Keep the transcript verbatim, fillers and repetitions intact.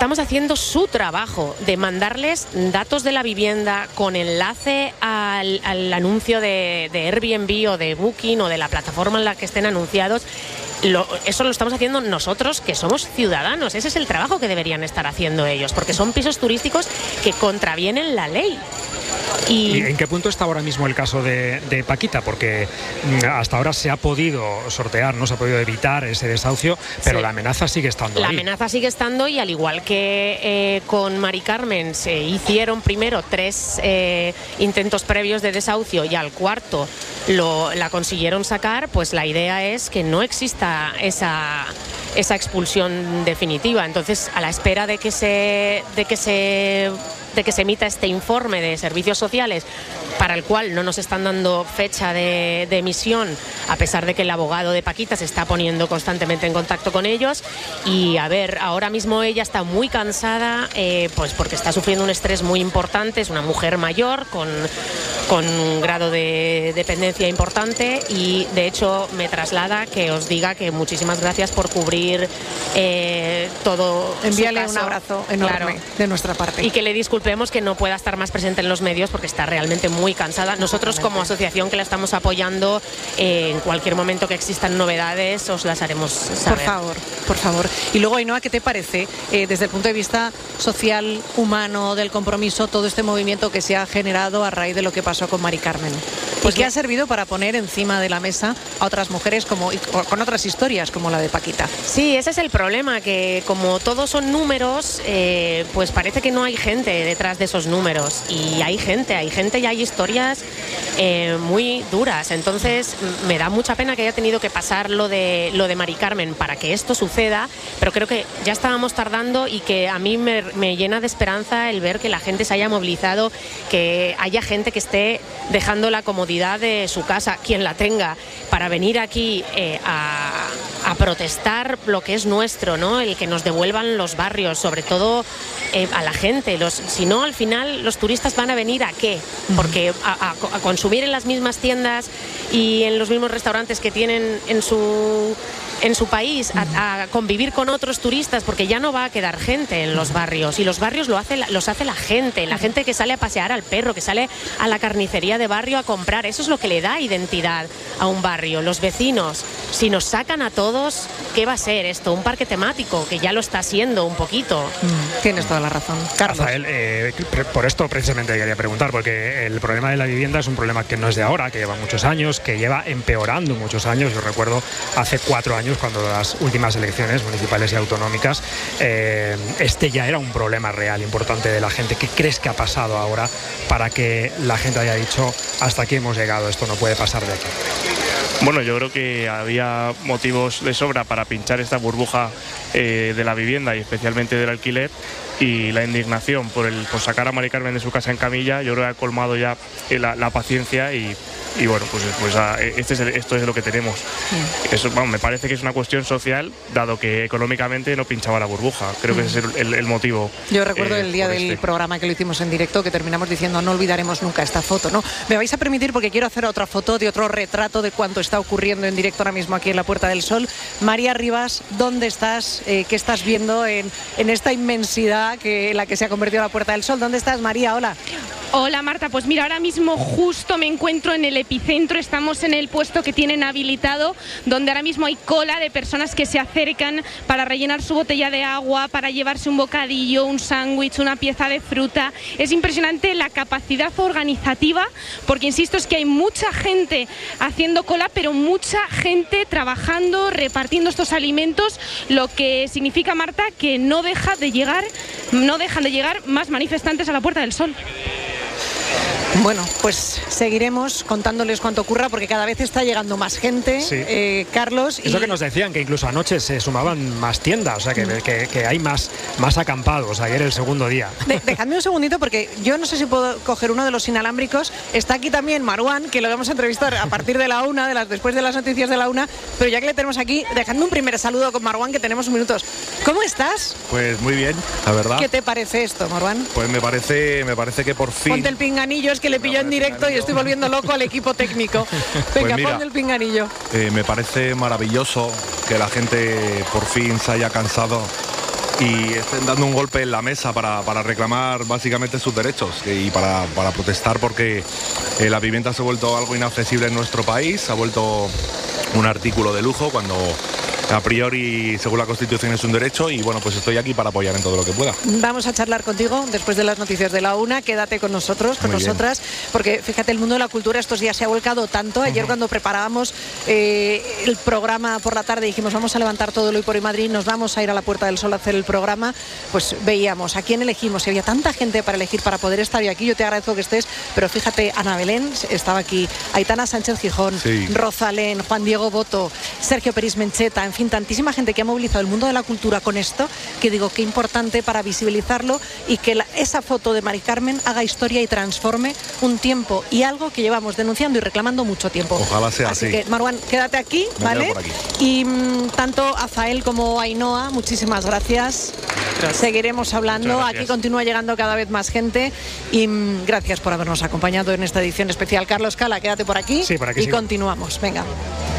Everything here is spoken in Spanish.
estamos haciendo su trabajo de mandarles datos de la vivienda con enlace al, al anuncio de, de Airbnb o de Booking o de la plataforma en la que estén anunciados. Lo, eso lo estamos haciendo nosotros, que somos ciudadanos. Ese es el trabajo que deberían estar haciendo ellos, porque son pisos turísticos que contravienen la ley. ¿Y, ¿Y en qué punto está ahora mismo el caso de, de Paquita? Porque hasta ahora se ha podido sortear, no se ha podido evitar ese desahucio, pero sí, la amenaza sigue estando la ahí. La amenaza sigue estando, y al igual que eh, con Mari Carmen se hicieron primero tres eh, intentos previos de desahucio y al cuarto lo, la consiguieron sacar, pues la idea es que no exista esa... esa expulsión definitiva. Entonces, a la espera de que se de que se de que se emita este informe de servicios sociales, para el cual no nos están dando fecha de, de emisión, a pesar de que el abogado de Paquita se está poniendo constantemente en contacto con ellos. Y a ver, ahora mismo ella está muy cansada, eh, pues porque está sufriendo un estrés muy importante. Es una mujer mayor con, con un grado de dependencia importante, y de hecho me traslada que os diga que muchísimas gracias por cubrir eh, todo. Envíale su caso. Un abrazo enorme, claro, de nuestra parte. Y que le disculpemos que no pueda estar más presente en los medios porque está realmente muy cansada. Nosotros, como asociación que la estamos apoyando, eh, en cualquier momento que existan novedades os las haremos saber. Por favor, por favor. Y luego, Ainhoa, ¿qué te parece eh, desde el punto de vista social, humano, del compromiso, todo este movimiento que se ha generado a raíz de lo que pasó con Mari Carmen? Pues que ha servido para poner encima de la mesa a otras mujeres como, y con otras historias como la de Paquita. Sí, ese es el problema, que como todos son números, eh, pues parece que no hay gente detrás de esos números, y hay gente, hay gente y hay historias eh, muy duras. Entonces me da mucha pena que haya tenido que pasar lo de, lo de Mari Carmen para que esto suceda, pero creo que ya estábamos tardando, y que a mí me, me llena de esperanza el ver que la gente se haya movilizado, que haya gente que esté dejando la comodidad de su casa, quien la tenga, para venir aquí eh, a, a protestar lo que es nuestro, ¿no? El que nos devuelvan los barrios, sobre todo eh, a la gente. Los, si no, al final los turistas van a venir ¿a qué? Porque a, a, a consumir en las mismas tiendas y en los mismos restaurantes que tienen en su... en su país, a, a convivir con otros turistas, porque ya no va a quedar gente en los barrios, y los barrios lo hace, los hace la gente, la gente que sale a pasear al perro, que sale a la carnicería de barrio a comprar. Eso es lo que le da identidad a un barrio, los vecinos. Si nos sacan a todos, ¿qué va a ser esto? Un parque temático, que ya lo está haciendo un poquito. Mm, tienes toda la razón, Carlos. Rafael, eh, por esto precisamente quería preguntar, porque el problema de la vivienda es un problema que no es de ahora, que lleva muchos años, que lleva empeorando muchos años. Yo recuerdo hace cuatro años, cuando las últimas elecciones municipales y autonómicas, eh, este ya era un problema real, importante de la gente. ¿Qué crees que ha pasado ahora para que la gente haya dicho hasta aquí hemos llegado, esto no puede pasar de aquí? Bueno, yo creo que había motivos de sobra para pinchar esta burbuja eh, de la vivienda y especialmente del alquiler, y la indignación por, el, por sacar a Mari Carmen de su casa en camilla, yo creo que ha colmado ya la, la paciencia, y, y bueno, pues, pues este es el, esto es lo que tenemos. Sí. Eso, bueno, me parece que es una cuestión social, dado que económicamente no pinchaba la burbuja. Creo que ese es el, el, el motivo. Yo recuerdo eh, el día del este. programa que lo hicimos en directo, que terminamos diciendo no olvidaremos nunca esta foto, ¿no? Me vais a permitir, porque quiero hacer otra foto de otro retrato de cuánto está ocurriendo en directo ahora mismo aquí en la Puerta del Sol. María Rivas, ¿dónde estás? Eh, ¿Qué estás viendo en, en esta inmensidad que la que se ha convertido en la Puerta del Sol? ¿Dónde estás, María? Hola. Hola, Marta. Pues mira, ahora mismo justo me encuentro en el epicentro. Estamos en el puesto que tienen habilitado, donde ahora mismo hay cola de personas que se acercan para rellenar su botella de agua, para llevarse un bocadillo, un sándwich, una pieza de fruta. Es impresionante la capacidad organizativa, porque insisto, es que hay mucha gente haciendo cola, pero mucha gente trabajando, repartiendo estos alimentos, lo que significa, Marta, que no deja de llegar, no dejan de llegar más manifestantes a la Puerta del Sol. Bueno, pues seguiremos contándoles cuánto ocurra, porque cada vez está llegando más gente, sí. eh, Carlos. Es y... lo que nos decían, que incluso anoche se sumaban más tiendas, o sea, que, mm. que, que hay más, más acampados. Ayer el segundo día. De, dejadme un segundito, porque yo no sé si puedo coger uno de los inalámbricos. Está aquí también Marwan, que lo vamos a entrevistar a partir de la una, de las, después de las noticias de la una, pero ya que le tenemos aquí, dejadme un primer saludo con Marwan, que tenemos minutos. ¿Cómo estás? Pues muy bien, la verdad. ¿Qué te parece esto, Marwan? Pues me parece, me parece que por fin... Ponte el pinganillo, es que le pilló en directo y estoy volviendo loco al equipo técnico. Venga, pues mira, pon el pinganillo. Eh, me parece maravilloso que la gente por fin se haya cansado y estén dando un golpe en la mesa para, para reclamar básicamente sus derechos y para, para protestar porque eh, la vivienda se ha vuelto algo inaccesible en nuestro país, se ha vuelto un artículo de lujo cuando a priori, según la Constitución, es un derecho y bueno, pues estoy aquí para apoyar en todo lo que pueda. Vamos a charlar contigo después de las noticias de la una. Quédate con nosotros, con Muy nosotras, bien. porque fíjate, el mundo de la cultura estos días se ha volcado tanto. Ayer uh-huh. cuando preparábamos eh, el programa por la tarde dijimos vamos a levantar todo el Hoy por Hoy Madrid, nos vamos a ir a la Puerta del Sol a hacer el programa, pues veíamos a quién elegimos, y había tanta gente para elegir para poder estar hoy aquí. Yo te agradezco que estés, pero fíjate, Ana Belén estaba aquí, Aitana Sánchez Gijón, sí. Rosalén, Juan Diego Boto, Sergio Peris Mencheta, en fin, tantísima gente que ha movilizado el mundo de la cultura con esto, que digo, qué importante para visibilizarlo y que la, esa foto de Mari Carmen haga historia y transforme un tiempo y algo que llevamos denunciando y reclamando mucho tiempo. Ojalá sea así. Así que, Marwan, quédate aquí, Me ¿vale? quedo por aquí. Y mmm, tanto Azael como Ainhoa, muchísimas gracias. Gracias. Seguiremos hablando, aquí continúa llegando cada vez más gente y mmm, gracias por habernos acompañado en esta edición especial. Carlos Cala, quédate por aquí, sí, por aquí y sí. continuamos. Venga.